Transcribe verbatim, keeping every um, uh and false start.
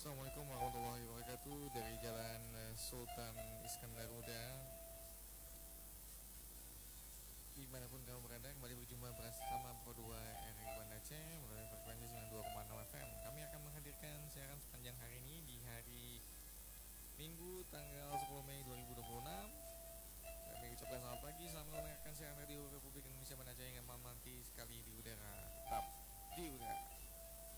Assalamualaikum warahmatullahi wabarakatuh. Dari Jalan eh, Sultan Iskandar Muda, dimanapun kamu berada, kembali berjumpa bersama Pro dua R I Banda Aceh melalui frekuensi sembilan puluh dua koma enam F M. Kami akan menghadirkan siaran sepanjang hari ini di hari Minggu tanggal sepuluh Mei dua ribu dua puluh enam. Kami ucapkan selamat pagi, selamat mendengarkan siaran Radio Republik Indonesia Banda Aceh yang aman sekali di udara, tetap di udara.